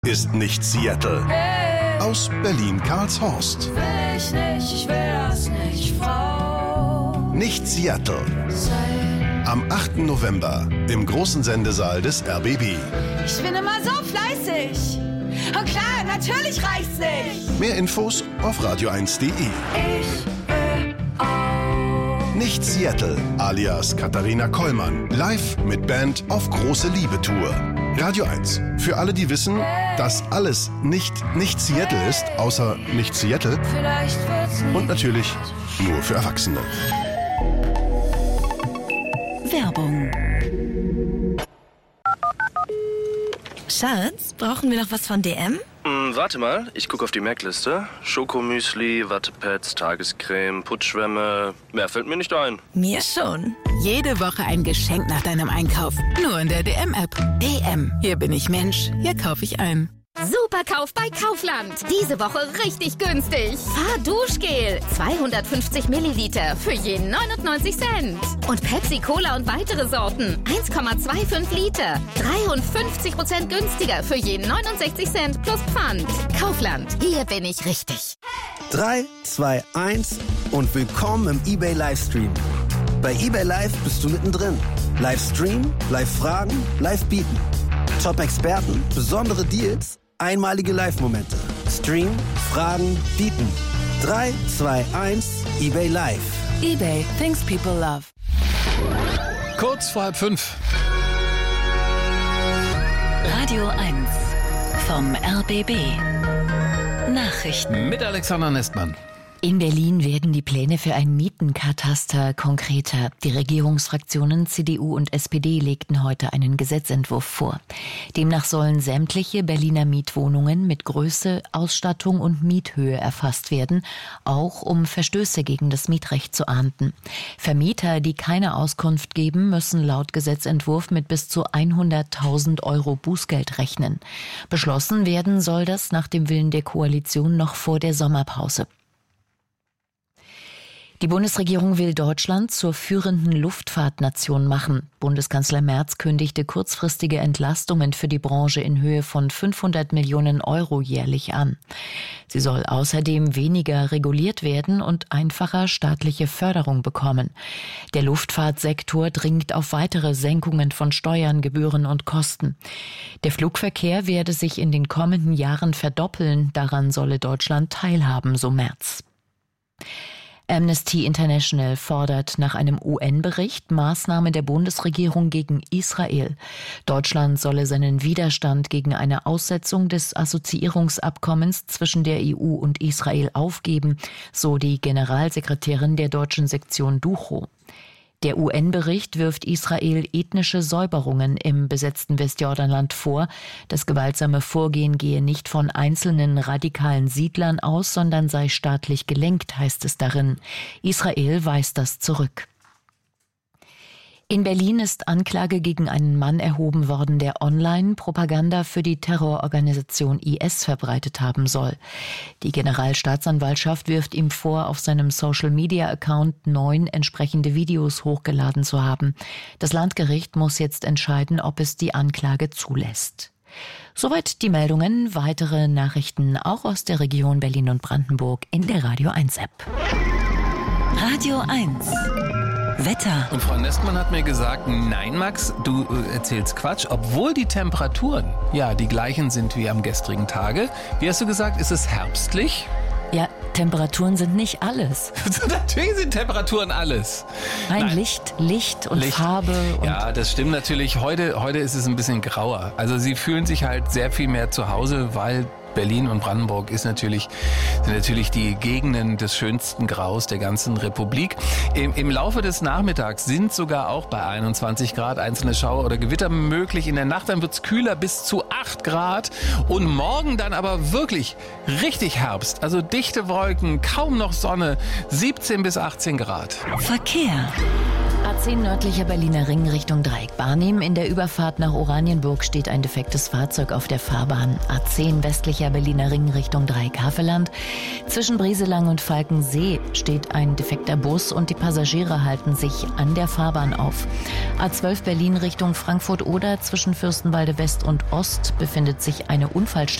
ist nicht Seattle. Aus Berlin-Karlshorst. Will ich nicht, ich will das nicht, Frau. Nicht Seattle. Am 8. November im großen Sendesaal des RBB. Ich bin immer so fleißig. Und klar, natürlich reicht's nicht. Mehr Infos auf radio1.de. Ich will auch. Nicht Seattle, alias Katharina Kollmann. Live mit Band auf große Liebe-Tour. Radio 1. Für alle, die wissen, dass alles nicht Seattle ist, außer nicht Seattle. Vielleicht wird's nicht. Und natürlich nur für Erwachsene. Werbung. Schatz, brauchen wir noch was von DM? Warte mal, ich gucke auf die Merkliste. Schokomüsli, Wattepads, Tagescreme, Putzschwämme. Mehr fällt mir nicht ein. Mir schon. Jede Woche ein Geschenk nach deinem Einkauf. Nur in der DM-App. DM. Hier bin ich Mensch. Hier kaufe ich ein. Superkauf bei Kaufland. Diese Woche richtig günstig. Fahrduschgel 250 Milliliter für jeden 99 Cent. Und Pepsi Cola und weitere Sorten 1,25 Liter. 53% günstiger für jeden 69 Cent plus Pfand. Kaufland, hier bin ich richtig. 3, 2, 1 und willkommen im eBay Livestream. Bei eBay Live bist du mittendrin. Livestream, Live-Fragen, Live-Bieten. Top-Experten, besondere Deals, einmalige Live-Momente. Stream, Fragen, Bieten. 3, 2, 1, eBay Live. eBay, things people love. Kurz vor 4:30. Radio 1 vom RBB. Nachrichten. Mit Alexander Nestmann. In Berlin werden die Pläne für ein Mietenkataster konkreter. Die Regierungsfraktionen CDU und SPD legten heute einen Gesetzentwurf vor. Demnach sollen sämtliche Berliner Mietwohnungen mit Größe, Ausstattung und Miethöhe erfasst werden, auch um Verstöße gegen das Mietrecht zu ahnden. Vermieter, die keine Auskunft geben, müssen laut Gesetzentwurf mit bis zu 100.000 Euro Bußgeld rechnen. Beschlossen werden soll das nach dem Willen der Koalition noch vor der Sommerpause. Die Bundesregierung will Deutschland zur führenden Luftfahrtnation machen. Bundeskanzler Merz kündigte kurzfristige Entlastungen für die Branche in Höhe von 500 Millionen Euro jährlich an. Sie soll außerdem weniger reguliert werden und einfacher staatliche Förderung bekommen. Der Luftfahrtsektor dringt auf weitere Senkungen von Steuern, Gebühren und Kosten. Der Flugverkehr werde sich in den kommenden Jahren verdoppeln. Daran solle Deutschland teilhaben, so Merz. Amnesty International fordert nach einem UN-Bericht Maßnahmen der Bundesregierung gegen Israel. Deutschland solle seinen Widerstand gegen eine Aussetzung des Assoziierungsabkommens zwischen der EU und Israel aufgeben, so die Generalsekretärin der deutschen Sektion DUCHO. Der UN-Bericht wirft Israel ethnische Säuberungen im besetzten Westjordanland vor. Das gewaltsame Vorgehen gehe nicht von einzelnen radikalen Siedlern aus, sondern sei staatlich gelenkt, heißt es darin. Israel weist das zurück. In Berlin ist Anklage gegen einen Mann erhoben worden, der online Propaganda für die Terrororganisation IS verbreitet haben soll. Die Generalstaatsanwaltschaft wirft ihm vor, auf seinem Social-Media-Account 9 entsprechende Videos hochgeladen zu haben. Das Landgericht muss jetzt entscheiden, ob es die Anklage zulässt. Soweit die Meldungen. Weitere Nachrichten auch aus der Region Berlin und Brandenburg in der Radio 1 App. Radio 1. Wetter. Und Frau Nestmann hat mir gesagt, nein Max, du erzählst Quatsch, obwohl die Temperaturen ja die gleichen sind wie am gestrigen Tage. Wie hast du gesagt, ist es herbstlich? Ja, Temperaturen sind nicht alles. Natürlich sind Temperaturen alles. Nein, Licht und Farbe. Und ja, das stimmt natürlich. Heute ist es ein bisschen grauer. Also sie fühlen sich halt sehr viel mehr zu Hause, weil Berlin und Brandenburg sind natürlich die Gegenden des schönsten Graus der ganzen Republik. Im Laufe des Nachmittags sind sogar auch bei 21 Grad einzelne Schauer oder Gewitter möglich. In der Nacht dann wird es kühler bis zu 8 Grad und morgen dann aber wirklich richtig Herbst. Also dichte Wolken, kaum noch Sonne, 17 bis 18 Grad. Verkehr. A10 nördlicher Berliner Ring Richtung Dreieck-Barnim. In der Überfahrt nach Oranienburg steht ein defektes Fahrzeug auf der Fahrbahn. A10 westlicher Berliner Ring Richtung Dreieck-Havelland. Zwischen Brieselang und Falkensee steht ein defekter Bus und die Passagiere halten sich an der Fahrbahn auf. A12 Berlin Richtung Frankfurt-Oder. Zwischen Fürstenwalde West und Ost befindet sich eine Unfallstelle.